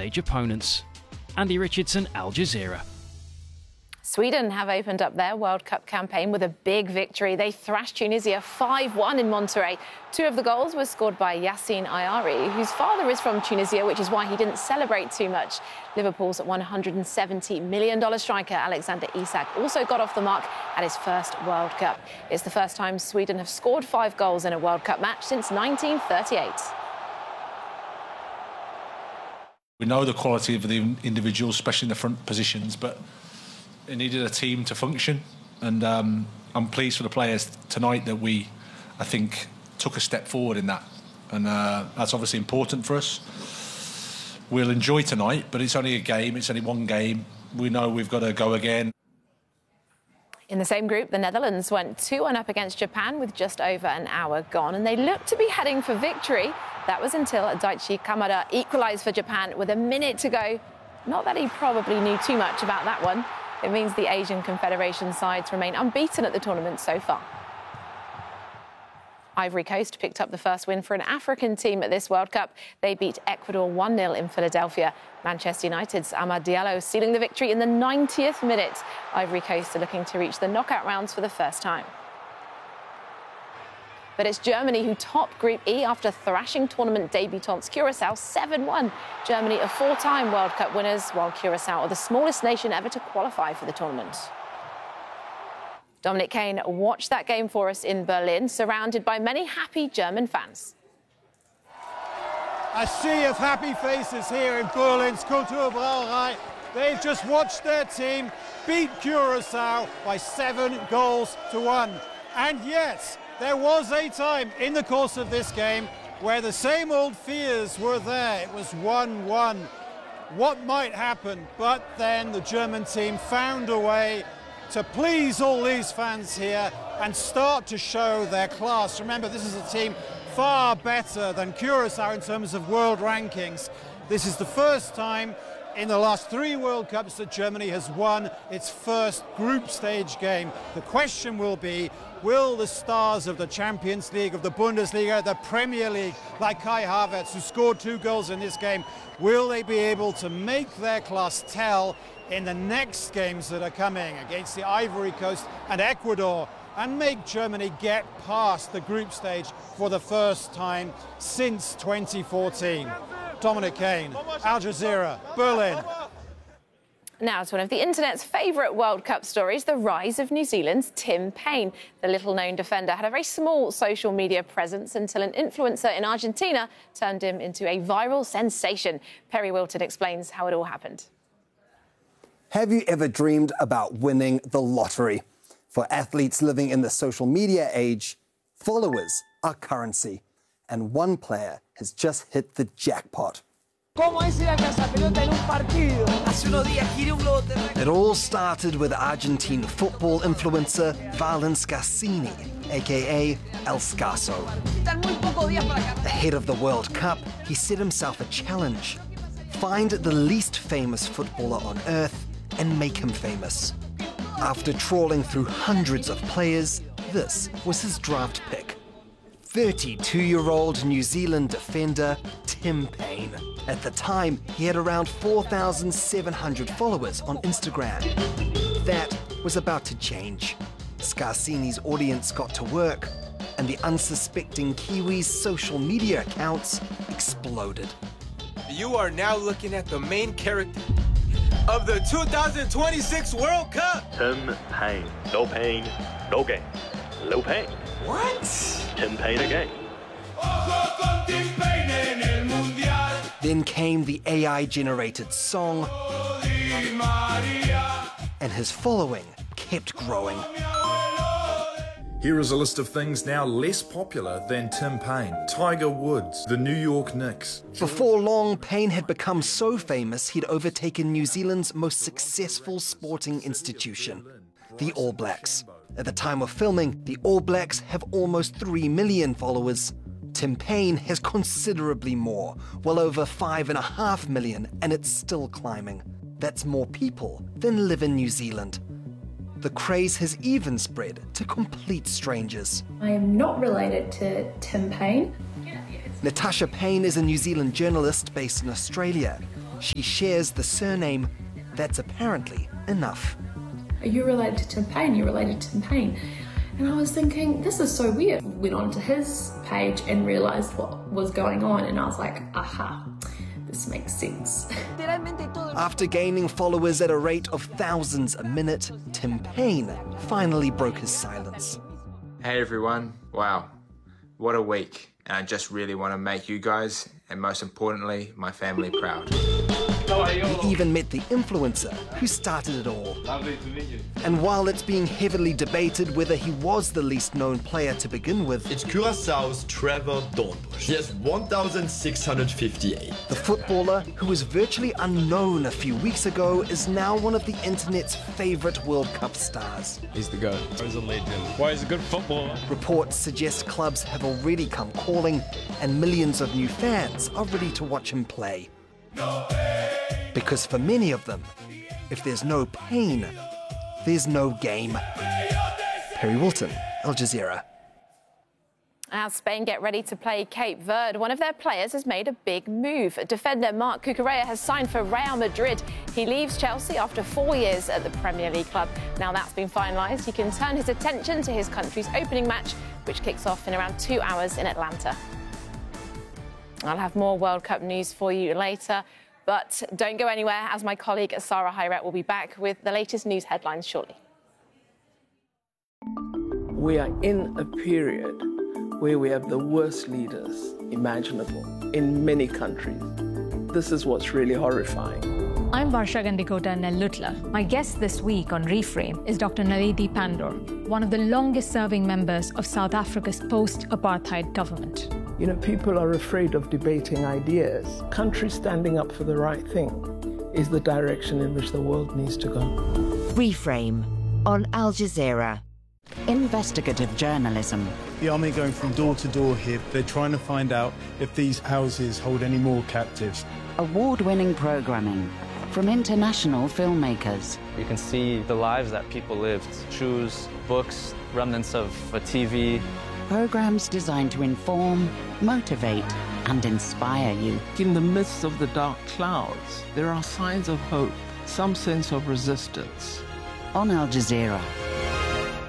stage opponents. Andy Richardson, Al Jazeera. Sweden have opened up their World Cup campaign with a big victory. They thrashed Tunisia 5-1 in Monterrey. 2 of the goals were scored by Yassine Ayari, whose father is from Tunisia, which is why he didn't celebrate too much. Liverpool's $170 million striker Alexander Isak also got off the mark at his first World Cup. It's the first time Sweden have scored 5 goals in a World Cup match since 1938. We know the quality of the individuals, especially in the front positions, but it needed a team to function, and I'm pleased for the players tonight that we, I think, took a step forward in that, and that's obviously important for us. We'll enjoy tonight, but it's only a game, it's only one game. We know we've got to go again. In the same group, the Netherlands went 2-1 up against Japan with just over an hour gone, and they looked to be heading for victory. That was until Daichi Kamada equalised for Japan with a minute to go. Not that he probably knew too much about that one. It means the Asian Confederation sides remain unbeaten at the tournament so far. Ivory Coast picked up the first win for an African team at this World Cup. They beat Ecuador 1-0 in Philadelphia. Manchester United's Amad Diallo sealing the victory in the 90th minute. Ivory Coast are looking to reach the knockout rounds for the first time. But it's Germany who topped Group E after thrashing tournament debutants Curaçao 7-1. Germany are 4-time World Cup winners, while Curaçao are the smallest nation ever to qualify for the tournament. Dominic Kane watched that game for us in Berlin, surrounded by many happy German fans. A sea of happy faces here in Berlin's Kulturbrauerei. They've just watched their team beat Curaçao by 7-1. And yes, there was a time in the course of this game where the same old fears were there. It was 1-1. What might happen? But then the German team found a way to please all these fans here and start to show their class. Remember, this is a team far better than Curaçao in terms of world rankings. This is the first time in the last 3 World Cups that Germany has won its first group stage game. The question will be, will the stars of the Champions League, of the Bundesliga, the Premier League, like Kai Havertz, who scored 2 goals in this game, will they be able to make their class tell in the next games that are coming against the Ivory Coast and Ecuador, and make Germany get past the group stage for the first time since 2014? Dominic Kane, Al Jazeera, Berlin. Now to one of the internet's favourite World Cup stories, the rise of New Zealand's Tim Paine. The little-known defender had a very small social media presence until an influencer in Argentina turned him into a viral sensation. Perry Wilton explains how it all happened. Have you ever dreamed about winning the lottery? For athletes living in the social media age, followers are currency. And one player has just hit the jackpot. It all started with Argentine football influencer Valen Scarsini, aka El Scarso. Ahead of the World Cup, he set himself a challenge: find the least famous footballer on earth and make him famous. After trawling through hundreds of players, this was his draft pick. 32-year-old New Zealand defender Tim Paine. At the time, he had around 4,700 followers on Instagram. That was about to change. Scarsini's audience got to work, and the unsuspecting Kiwis' social media accounts exploded. You are now looking at the main character of the 2026 World Cup. Tim Paine. No pain, no gain. Low pain. What? Tim Paine again. Then came the AI-generated song, and his following kept growing. Here is a list of things now less popular than Tim Paine. Tiger Woods, the New York Knicks. Before long, Paine had become so famous he'd overtaken New Zealand's most successful sporting institution, the All Blacks. At the time of filming, the All Blacks have almost 3 million followers. Tim Paine has considerably more, well over 5.5 million, and it's still climbing. That's more people than live in New Zealand. The craze has even spread to complete strangers. I am not related to Tim Paine. Natasha Paine is a New Zealand journalist based in Australia. She shares the surname that's apparently enough. Are you related to Tim Payne? You're related to Tim Payne. And I was thinking, this is so weird. Went onto his page and realised what was going on, and I was like, aha, this makes sense. After gaining followers at a rate of thousands a minute, Tim Payne finally broke his silence. Hey everyone, wow, what a week. And I just really want to make you guys, and most importantly, my family proud. He even met the influencer who started it all. Lovely to meet you. And while it's being heavily debated whether he was the least known player to begin with, it's Curaçao's Trevor Dornbusch. He has 1,658. The footballer, who was virtually unknown a few weeks ago, is now one of the internet's favourite World Cup stars. He's the GOAT. He's a legend. Why, he's a good footballer. Reports suggest clubs have already come calling, and millions of new fans are ready to watch him play. Because for many of them, if there's no pain, there's no game. Perry Wilton, Al Jazeera. As Spain get ready to play Cape Verde, one of their players has made a big move. Defender Marc Cucurella has signed for Real Madrid. He leaves Chelsea after 4 years at the Premier League club. Now that's been finalised, he can turn his attention to his country's opening match, which kicks off in around 2 hours in Atlanta. I'll have more World Cup news for you later, but don't go anywhere, as my colleague Sarah Hyret will be back with the latest news headlines shortly. We are in a period where we have the worst leaders imaginable in many countries. This is what's really horrifying. I'm Varsha Gandikota Nellutla. My guest this week on Reframe is Dr. Naledi Pandor, one of the longest-serving members of South Africa's post-apartheid government. You know, people are afraid of debating ideas. Countries standing up for the right thing is the direction in which the world needs to go. Reframe on Al Jazeera. Investigative journalism. The army going from door to door here. They're trying to find out if these houses hold any more captives. Award-winning programming from international filmmakers. You can see the lives that people lived. Shoes, books, remnants of a TV. Programs designed to inform, motivate, and inspire you. In the midst of the dark clouds, there are signs of hope, some sense of resistance. On Al Jazeera.